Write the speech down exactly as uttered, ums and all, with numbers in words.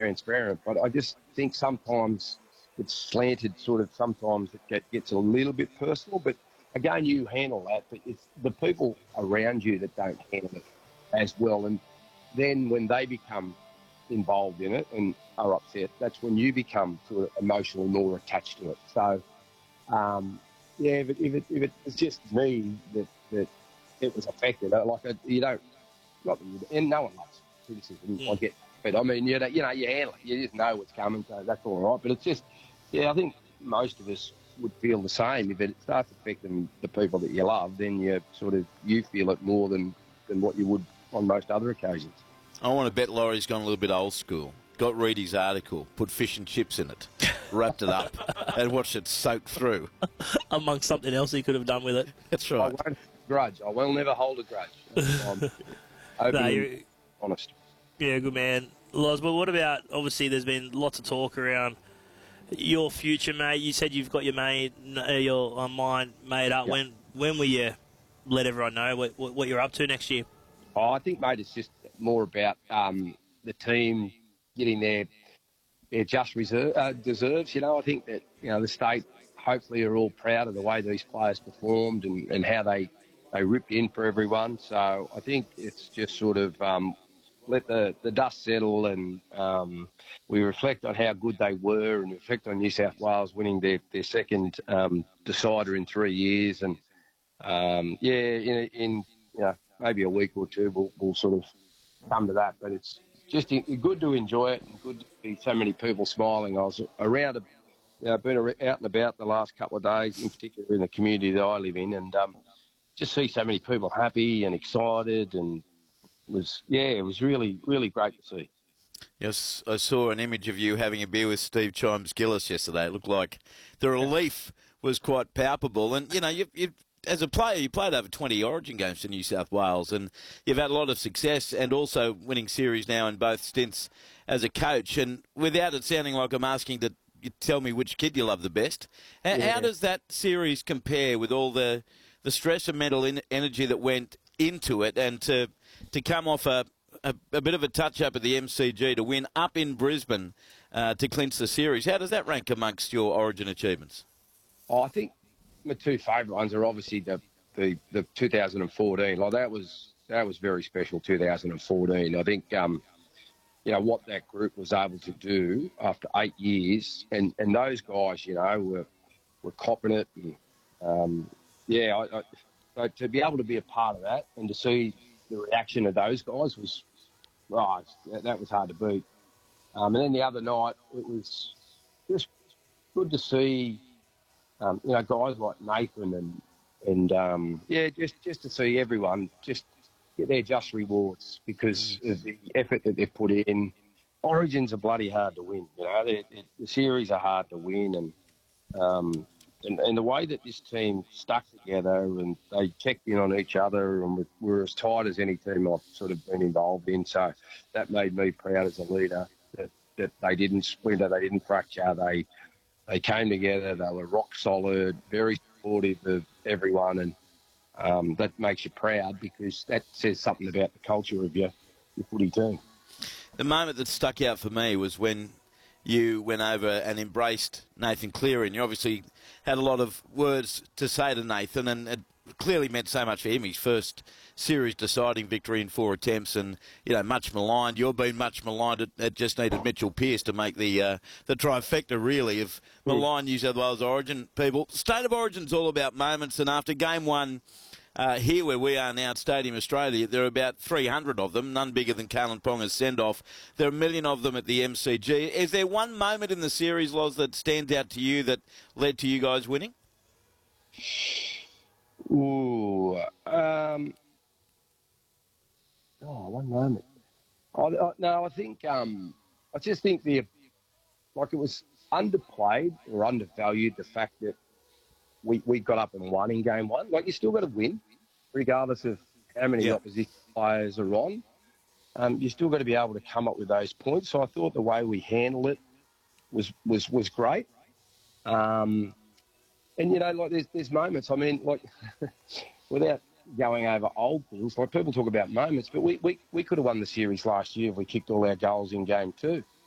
transparent. But I just think sometimes it's slanted, sort of. Sometimes it get, gets a little bit personal. But again, you handle that. But it's the people around you that don't handle it as well. And then when they become involved in it and are upset, that's when you become sort of emotionally more attached to it. So, um, yeah, if it, if it, if it was just me that, that it was affected, like you don't, not, and no one loves criticism. Yeah. I get, but I mean, you know, you know, you handle it. You just know what's coming, so that's all right. But it's just, yeah, I think most of us would feel the same. If it starts affecting the people that you love, then you sort of you feel it more than than what you would on most other occasions. I want to bet Laurie's gone a little bit old school. Got Reedy's article, put fish and chips in it, wrapped it up, and watched it soak through. Amongst something else he could have done with it. That's I right. won't grudge. I will never hold a grudge. I'm open No, and you're- honest. Yeah, good man. Loz, but what about, obviously there's been lots of talk around your future, mate. You said you've got your made, uh, your uh, mind made up. Yep. When when will you let everyone know what, what, what you're up to next year? Oh, I think, mate, it's just more about um, the team getting their their just reserve, uh, deserves. You know, I think that, you know, the state hopefully are all proud of the way these players performed and, and how they, they ripped in for everyone. So I think it's just sort of um, let the, the dust settle and um, we reflect on how good they were and reflect on New South Wales winning their, their second um, decider in three years. And, um, yeah, in, in you know, maybe a week or two we'll, we'll sort of come to that. But it's just good to enjoy it and good to see so many people smiling. I was around, a, you know, been out and about the last couple of days, in particular in the community that I live in, and um, just see so many people happy and excited, and it was, yeah, it was really, really great to see. Yes, I saw an image of you having a beer with Steve Chimes-Gillis yesterday. It looked like the relief was quite palpable. And, you know, you, you, as a player, you played over twenty Origin games for New South Wales, and you've had a lot of success and also winning series now in both stints as a coach. And without it sounding like I'm asking that you tell me which kid you love the best, how, Yeah. how does that series compare with all the, the stress and mental in, energy that went into it, and to to come off a, a, a bit of a touch-up at the M C G to win up in Brisbane uh, to clinch the series? How does that rank amongst your Origin achievements? Oh, I think my two favourite ones are obviously the, the, the two thousand fourteen. Like that was that was very special. two thousand fourteen. I think um, you know what that group was able to do after eight years, and, and those guys, you know, were were copping it. And, um, yeah, I, I, so to be able to be a part of that and to see the reaction of those guys was, oh, that, that was hard to beat. Um, and then the other night, it was just good to see. Um, you know, guys like Nathan and, and um, yeah, just, just to see everyone just get their just rewards because of the effort that they've put in. Origins are bloody hard to win, you know. They're, they're, the series are hard to win, and, um, and and the way that this team stuck together and they checked in on each other and were, were as tight as any team I've sort of been involved in. So that made me proud as a leader that, that they didn't splinter, they didn't fracture, they They came together, they were rock solid, very supportive of everyone, and um, that makes you proud because that says something about the culture of your, your footy team. The moment that stuck out for me was when you went over and embraced Nathan Cleary, and you obviously had a lot of words to say to Nathan, and it clearly meant so much for him. His first series deciding victory in four attempts, and you know, much maligned. You've been much maligned. It, it just needed Mitchell Pearce to make the uh, the trifecta really of maligned New South Wales Origin people. State of Origin's all about moments, and after game one uh, here where we are now at Stadium Australia, there are about three hundred of them, none bigger than Kalen Ponga's send-off. There are a million of them at the M C G. Is there one moment in the series, Loz, that stands out to you that led to you guys winning? Ooh, um, oh, one moment. I, I, no, I think um, I just think the like it was underplayed or undervalued the fact that we we got up and won in game one. Like you still got to win, regardless of how many Yeah. opposition players are on. Um, you still got to be able to come up with those points. So I thought the way we handled it was was was great. Um, And, you know, like there's, there's moments, I mean, like, without going over old things, like people talk about moments, but we, we, we could have won the series last year if we kicked all our goals in game two.